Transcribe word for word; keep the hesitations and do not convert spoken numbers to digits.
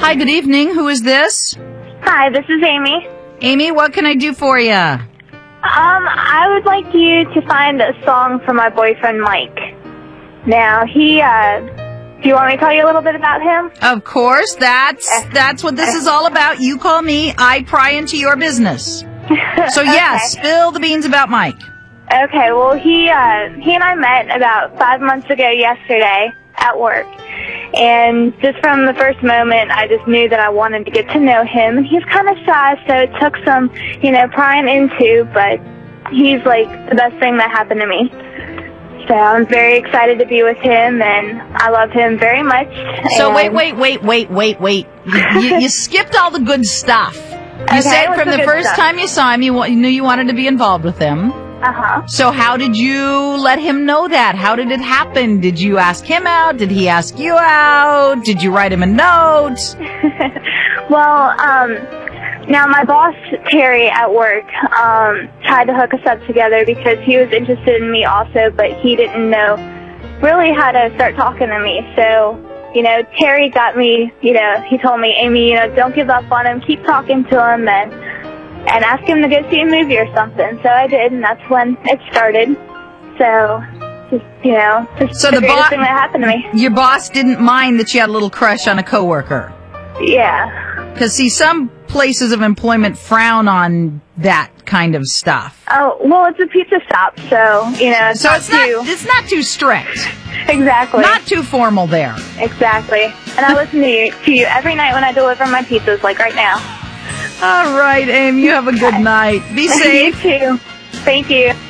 Hi, good evening. Who is this? Hi, this is Amy. Amy, what can I do for you? Um, I would like you to find a song for my boyfriend, Mike. Now, he, uh, do you want me to tell you a little bit about him? Of course, that's, that's what this is all about. You call me, I pry into your business. So yes, Okay. spill the beans about Mike. Okay, well, he, uh, he and I met about five months ago yesterday at work. And just from the first moment, I just knew that I wanted to get to know him. And he's kind of shy, so it took some, you know, prying into, but he's like the best thing that happened to me. So I'm very excited to be with him, and I love him very much. So and wait, wait, wait, wait, wait, wait. You, you, you skipped all the good stuff. You Okay, said what's from the the good first stuff? time you saw him, you, wa- you knew you wanted to be involved with him. Uh-huh. So how did you let him know that? How did it happen? Did you ask him out? Did he ask you out? Did you write him a note? Well, um, now my boss, Terry, at work, um, tried to hook us up together because he was interested in me also, but he didn't know really how to start talking to me. So, you know, Terry got me, you know, he told me, Amy, you know, don't give up on him. Keep talking to him and, and ask him to go see a movie or something. So I did, and that's when it started. So, just, you know, just So the, the greatest bo- thing that happened to me. Your boss didn't mind that you had a little crush on a coworker. Yeah. Because, see, some places of employment frown on that kind of stuff. Oh, well, it's a pizza stop, so, you know, it's So not it's not too... it's not too strict. Exactly. Not too formal there. Exactly. And I listen to you, to you every night when I deliver my pizzas, like right now. All right, Aim, you have a good night. Be safe. You too. Thank you.